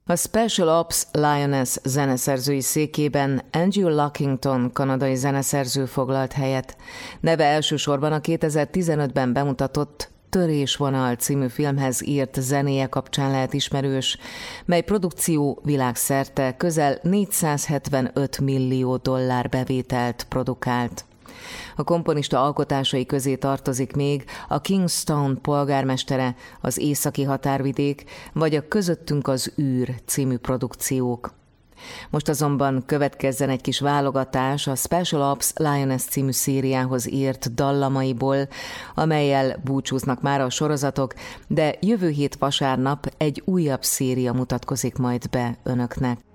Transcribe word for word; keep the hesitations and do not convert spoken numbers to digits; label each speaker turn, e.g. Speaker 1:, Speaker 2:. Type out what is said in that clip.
Speaker 1: A Special Ops Lioness zeneszerzői székében Andrew Lockington kanadai zeneszerző foglalt helyet. Neve elsősorban a kétezer-tizenötben bemutatott Törésvonal című filmhez írt zenéje kapcsán lehet ismerős, mely produkció világszerte közel négyszázhetvenöt millió dollár bevételt produkált. A komponista alkotásai közé tartozik még a Kingstown polgármestere, az Északi határvidék, vagy a Közöttünk az űr című produkciók. Most azonban következzen egy kis válogatás a Special Ops Lioness című szériához írt dallamaiból, amellyel búcsúznak már a sorozatok, de jövő hét vasárnap egy újabb széria mutatkozik majd be önöknek.